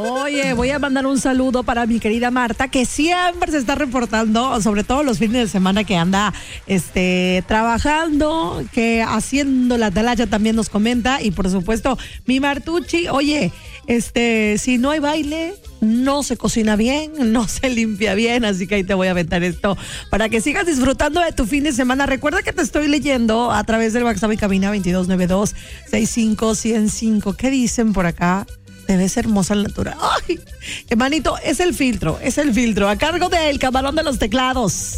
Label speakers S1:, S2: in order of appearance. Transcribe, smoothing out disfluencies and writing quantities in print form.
S1: Oye, voy a mandar un saludo para mi querida Marta, que siempre se está reportando, sobre todo los fines de semana que anda trabajando, que haciendo la atalaya también nos comenta. Y por supuesto, mi Martucci, oye, si no hay baile, no se cocina bien, no se limpia bien, así que ahí te voy a aventar esto para que sigas disfrutando de tu fin de semana. Recuerda que te estoy leyendo a través del WhatsApp y cabina 2292-65-105. ¿Qué dicen por acá? Te ves hermosa al natural. Ay, hermanito, es el filtro, a cargo del camarón de los teclados.